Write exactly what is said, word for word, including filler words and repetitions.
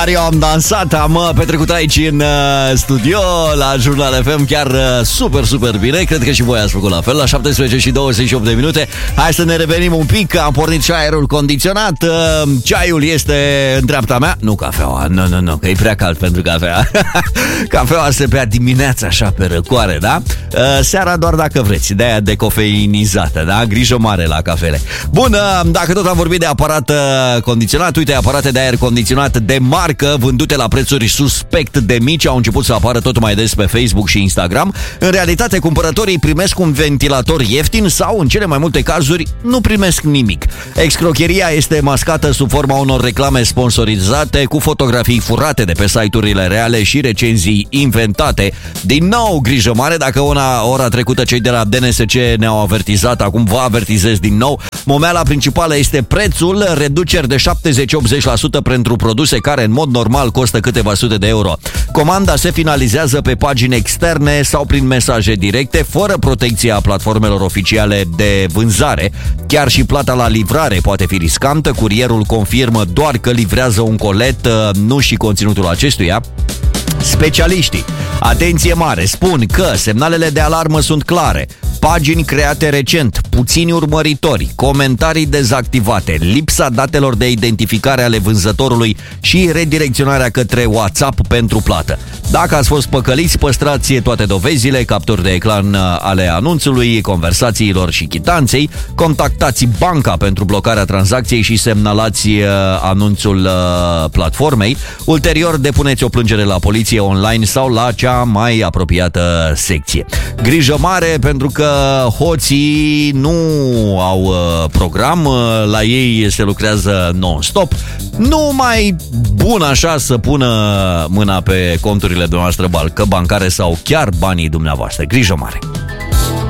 Eu am dansat, am petrecut aici în uh, studio la Jurnal F M chiar uh, super, super bine. Cred că și voi ați făcut la fel. La șaptesprezece și douăzeci și opt de minute. Hai să ne revenim un pic. Am pornit și aerul condiționat. uh, Ceaiul este în dreapta mea. Nu cafeaua, nu, nu, nu, că e prea cald pentru cafea. Cafeaua se bea dimineața așa pe răcoare, da? uh, Seara doar dacă vreți. De-aia decofeinizată, da? Grijă mare la cafele. Bun, uh, dacă tot am vorbit de aparat uh, condiționat, uite, aparate de aer condiționat de marcă vândute la prețuri suspect de mici au început să apară tot mai des pe Facebook și Instagram. În realitate, cumpărătorii primesc un ventilator ieftin sau, în cele mai multe cazuri, nu primesc nimic. Excrocheria este mascată sub forma unor reclame sponsorizate cu fotografii furate de pe site-urile reale și recenzii inventate. Din nou, grijă mare, dacă una ora trecută cei de la D N S C ne-au avertizat, acum vă avertizez din nou. Momeala principală este prețul, reduceri de șaptezeci-optzeci la sută pentru produse care în mod normal costă câteva sute de euro. Comanda se finalizează pe pagini externe sau prin mesaje directe, fără protecția platformelor oficiale de vânzare. Chiar și plata la livrare poate fi riscantă, curierul confirmă doar că livrează un colet, nu și conținutul acestuia. Specialiștii, atenție mare, spun că semnalele de alarmă sunt clare. Pagini create recent, puțini urmăritori, comentarii dezactivate, lipsa datelor de identificare ale vânzătorului și redirecționarea către WhatsApp pentru plată. Dacă ați fost păcăliți, păstrați toate dovezile, capturi de ecran ale anunțului, conversațiilor și chitanței, contactați banca pentru blocarea tranzacției și semnalați anunțul platformei. Ulterior, depuneți o plângere la poliție online sau la cea mai apropiată secție. Grijă mare, pentru că hoții nu au uh, program, uh, la ei se lucrează non-stop. Nu mai bun așa să pună mâna pe conturile dumneavoastră, că bancare sau chiar banii dumneavoastră. Grijă mare!